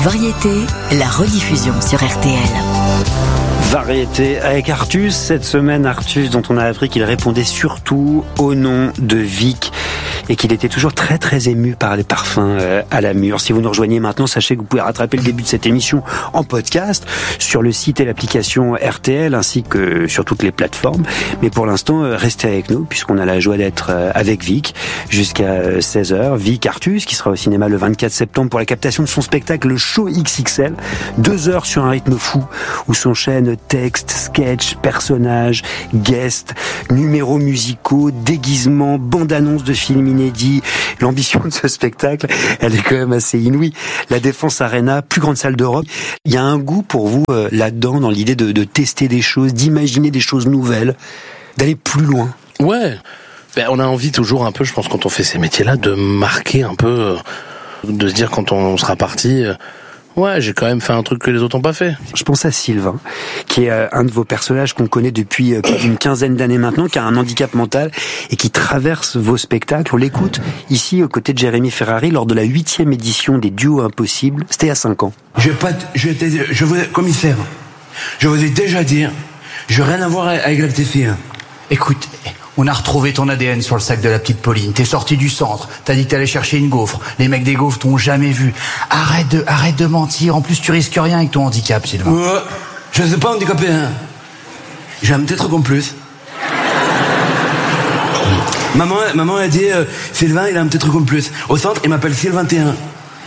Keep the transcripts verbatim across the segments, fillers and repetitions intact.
Variété, la rediffusion sur R T L. Variété avec Artus. Cette semaine, Artus, dont on a appris qu'il répondait surtout au nom de Vic et qu'il était toujours très très ému par les parfums euh, à la mûre. Si vous nous rejoignez maintenant, sachez que vous pouvez rattraper le début de cette émission en podcast sur le site et l'application R T L ainsi que sur toutes les plateformes. Mais pour l'instant, euh, restez avec nous puisqu'on a la joie d'être euh, avec Vic jusqu'à seize heures. Vic Artus qui sera au cinéma le vingt-quatre septembre pour la captation de son spectacle Le Show X X L. Deux heures sur un rythme fou où s'enchaînent textes, sketchs, personnages, guests, numéros musicaux, déguisements, bandes-annonces de films inédits. L'ambition de ce spectacle, elle est quand même assez inouïe. La Défense Arena, plus grande salle d'Europe. Il y a un goût pour vous euh, là-dedans, dans l'idée de, de tester des choses, d'imaginer des choses nouvelles, d'aller plus loin. Ouais, ben, on a envie toujours un peu, je pense, quand on fait ces métiers-là, de marquer un peu, euh, de se dire quand on sera parti... Euh, Ouais, j'ai quand même fait un truc que les autres n'ont pas fait. Je pense à Sylvain, qui est euh, un de vos personnages qu'on connaît depuis euh, plus d'une quinzaine d'années maintenant, qui a un handicap mental et qui traverse vos spectacles. On l'écoute ici aux côtés de Jérémy Ferrari lors de la huitième édition des Duos Impossibles. C'était il y a cinq ans. Je vais pas, je vais t'aider, je vous, commissaire, je vous ai déjà dit, je n'ai rien à voir avec la petite fille. Écoute, on a retrouvé ton A D N sur le sac de la petite Pauline. T'es sorti du centre. T'as dit que t'allais chercher une gaufre. Les mecs des gaufres t'ont jamais vu. Arrête de, arrête de mentir. En plus, tu risques rien avec ton handicap, Sylvain. Ouais, je ne sais pas handicapé, hein. J'ai un petit truc en plus. maman, maman a dit, euh, Sylvain, il a un petit truc en plus. Au centre, il m'appelle Sylvain vingt et un.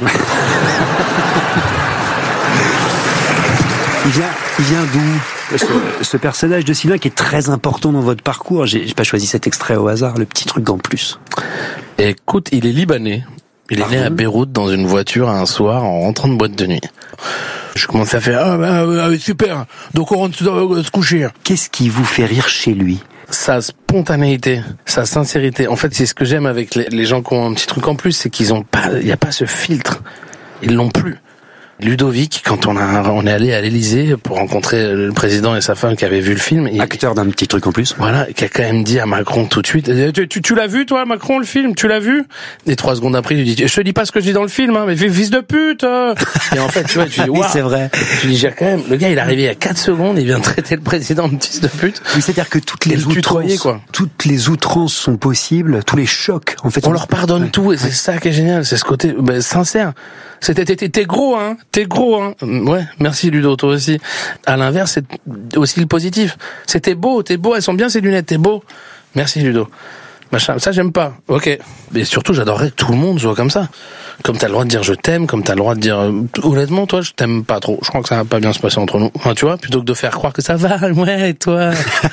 Il vient, il vient d'où ce, ce personnage de Sylvain qui est très important dans votre parcours? J'ai, j'ai pas choisi cet extrait au hasard, le petit truc en plus. Écoute, il est libanais. Il est Pardon? né à Beyrouth dans une voiture un soir en rentrant de boîte de nuit. Je commence à faire ah, bah, bah, super, donc on rentre euh, se coucher. Qu'est-ce qui vous fait rire chez lui? Sa spontanéité, sa sincérité. En fait, c'est ce que j'aime avec les, les gens qui ont un petit truc en plus, c'est qu'ils ont pas, il y a pas ce filtre. Ils l'ont plus. Ludovic, quand on a, on est allé à l'Élysée pour rencontrer le président et sa femme qui avaient vu le film. Et, acteur d'un petit truc en plus. Voilà, qui a quand même dit à Macron tout de suite, tu, tu, tu l'as vu toi, Macron, le film, tu l'as vu? Et trois secondes après, il lui dit, je te dis pas ce que je dis dans le film, hein, mais fils de pute! Euh. Et en fait, tu vois, tu dis, oui, wow. C'est vrai. Tu dis, j'ai quand même, le gars, il est arrivé il y a quatre secondes, il vient de traiter le président de fils de pute. Oui, c'est-à-dire que toutes les outrances, quoi. Toutes les outrances sont possibles, tous les chocs, en fait. On, on leur pardonne ouais. tout, et c'est ça qui est génial, c'est ce côté, ben, sincère. C'était, t'es, t'es gros, hein, t'es gros, hein. Ouais, merci Ludo, toi aussi. À l'inverse, c'est aussi le positif. C'était beau, t'es beau, elles sont bien ces lunettes, t'es beau. Merci Ludo. Machin, ça j'aime pas. Ok. Mais surtout, j'adorerais que tout le monde soit comme ça. Comme t'as le droit de dire je t'aime, comme t'as le droit de dire honnêtement, toi je t'aime pas trop. Je crois que ça va pas bien se passer entre nous. Enfin, tu vois, plutôt que de faire croire que ça va, ouais, toi.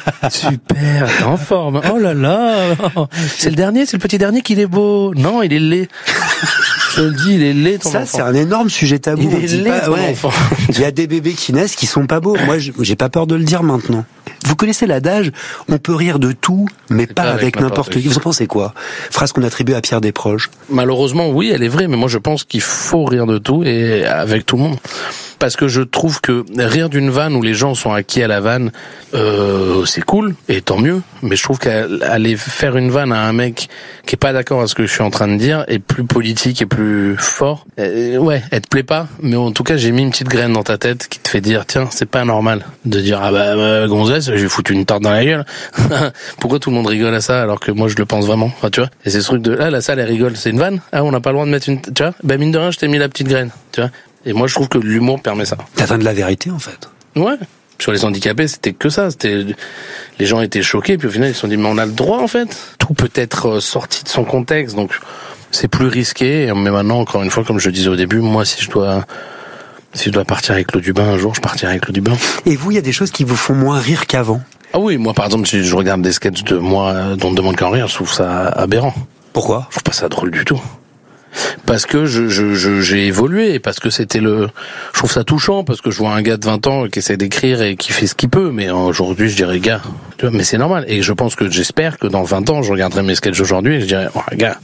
Super, t'es en forme. Oh là là. C'est le dernier, c'est le petit dernier qu'il est beau. Non, il est laid. Je te le dis, il est laid ton ça, enfant. C'est un énorme sujet tabou. Il est laid ton ouais. enfant. Il y a des bébés qui naissent qui sont pas beaux. Moi, j'ai pas peur de le dire maintenant. Vous connaissez l'adage, on peut rire de tout, mais pas, pas avec, avec n'importe qui. Vous en pensez quoi? Phrase qu'on attribue à Pierre Desproges. Malheureusement, oui, elle est vraie, mais moi je pense qu'il faut rire de tout et avec tout le monde. Parce que je trouve que rire d'une vanne où les gens sont acquis à la vanne, euh, c'est cool, et tant mieux. Mais je trouve qu'aller faire une vanne à un mec qui est pas d'accord à ce que je suis en train de dire est plus politique et plus fort. Euh, ouais, elle te plaît pas, mais en tout cas j'ai mis une petite graine dans ta tête qui te fait dire tiens, c'est pas normal de dire ah bah, bah gonzesse, j'ai foutu une tarte dans la gueule. Pourquoi tout le monde rigole à ça alors que moi je le pense vraiment? Enfin tu vois. Et c'est ce truc de là, la salle elle rigole, c'est une vanne. Ah on n'a pas le droit de mettre une, tu vois. Bah mine de rien, je t'ai mis la petite graine, tu vois. Et moi, je trouve que l'humour permet ça. T'atteins de la vérité, en fait. Ouais. Sur les handicapés, c'était que ça. C'était, les gens étaient choqués, puis au final, ils se sont dit, mais on a le droit, en fait. Tout peut être sorti de son contexte, donc c'est plus risqué. Mais maintenant, encore une fois, comme je le disais au début, moi, si je dois, si je dois partir avec Claude Dubin un jour, je partirai avec Claude Dubin. Et vous, il y a des choses qui vous font moins rire qu'avant? Ah oui, moi, par exemple, si je regarde des sketchs de moi, dont on demande qu'en rire, je trouve ça aberrant. Pourquoi? Je trouve pas ça drôle du tout. Parce que je, je, je, j'ai évolué, parce que c'était le, je trouve ça touchant, parce que je vois un gars de vingt ans qui essaie d'écrire et qui fait ce qu'il peut, mais aujourd'hui je dirais gars, tu vois, mais c'est normal, et je pense que j'espère que dans vingt ans je regarderai mes sketchs aujourd'hui et je dirais, oh, gars.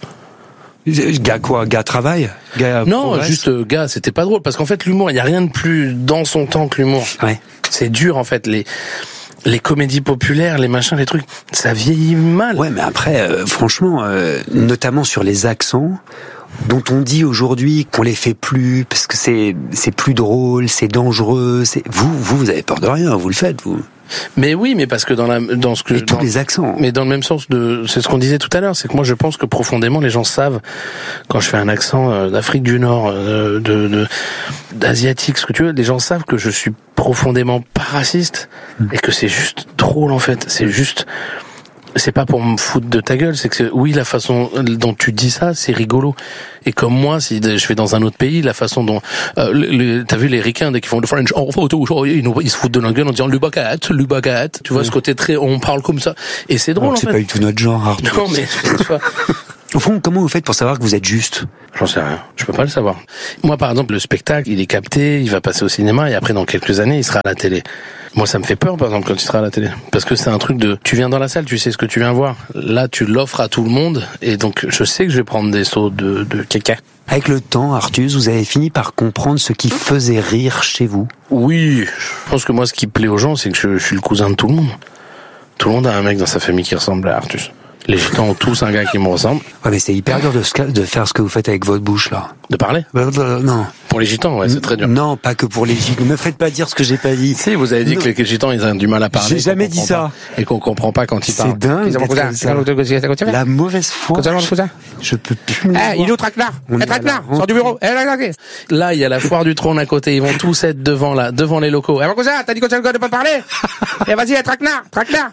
Gars quoi? Gars travail? Gars non, progresse? juste euh, gars, c'était pas drôle, parce qu'en fait l'humour, il y a rien de plus dans son temps que l'humour. Ouais. C'est dur en fait, les, les comédies populaires, les machins, les trucs, ça vieillit mal. Ouais, mais après, euh, franchement, euh, notamment sur les accents, dont on dit aujourd'hui qu'on les fait plus parce que c'est c'est plus drôle, c'est dangereux. C'est vous vous vous avez peur de rien, vous le faites vous. Mais oui, mais parce que dans la dans ce que et tous dans, les accents. Mais dans le même sens de c'est ce qu'on disait tout à l'heure, c'est que moi je pense que profondément les gens savent quand je fais un accent euh, d'Afrique du Nord, euh, de, de d'asiatique, ce que tu veux, les gens savent que je suis profondément pas raciste mmh. et que c'est juste drôle en fait, c'est juste c'est pas pour me foutre de ta gueule, c'est que c'est, oui, la façon dont tu dis ça, c'est rigolo. Et comme moi, si je vais dans un autre pays, la façon dont euh, le, t'as vu les ricains dès qu'ils font le French en photo, ils, nous, ils se foutent de notre gueule en disant le bagat, le bagat. Tu vois, oui. Ce côté très, on parle comme ça, et c'est drôle. Donc, en c'est fait. pas du tout notre genre. Arthur. Non, mais tu vois. Au fond, comment vous faites pour savoir que vous êtes juste? J'en sais rien. Je peux pas le savoir. Moi, par exemple, le spectacle, il est capté, il va passer au cinéma, et après, dans quelques années, il sera à la télé. Moi, ça me fait peur, par exemple, quand il sera à la télé. Parce que c'est un truc de, tu viens dans la salle, tu sais ce que tu viens voir. Là, tu l'offres à tout le monde, et donc, je sais que je vais prendre des sauts de, de caca. Avec le temps, Artus, vous avez fini par comprendre ce qui faisait rire chez vous? Oui. Je pense que moi, ce qui plaît aux gens, c'est que je, je suis le cousin de tout le monde. Tout le monde a un mec dans sa famille qui ressemble à Artus. Les gitans ont tous un gars qui me ressemble. Ouais, mais c'est hyper dur de, ce, de faire ce que vous faites avec votre bouche, là. De parler? Euh, non. Pour les gitans, ouais, c'est très dur. Non, pas que pour les gitans. Ne me faites pas dire ce que j'ai pas dit. Si, vous avez dit non. que les gitans, ils ont du mal à parler. J'ai jamais dit ça. Pas, et qu'on comprend pas quand ils parlent. C'est dingue. La mauvaise foi. Je peux plus. Eh, il est où Traquenard? Eh, Traquenard, sors du bureau. Eh, là, il y a la foire du trône à côté. Ils vont tous être devant, là, devant les locaux. Eh, mon cousin, t'as dit qu'on ne pas parler? Eh, vas-y, eh, Traquenard, Traquenard.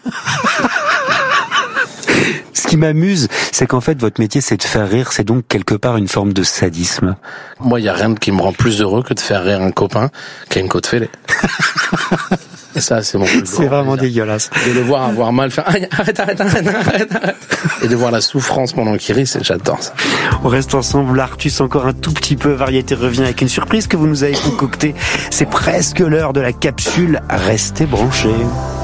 Ce qui m'amuse, c'est qu'en fait, votre métier, c'est de faire rire. C'est donc quelque part une forme de sadisme. Moi, il y a rien qui me rend plus heureux que de faire rire un copain qui a une côte fêlée. Et ça, c'est mon plus grand C'est vraiment plaisir. dégueulasse. De le voir avoir mal, faire arrête, arrête, arrête, arrête, arrête, arrête. Et de voir la souffrance pendant qu'il rit, c'est, j'adore ça. On reste ensemble, Artus, encore un tout petit peu. Variété revient avec une surprise que vous nous avez concoctée. C'est presque l'heure de la capsule. Restez branchés.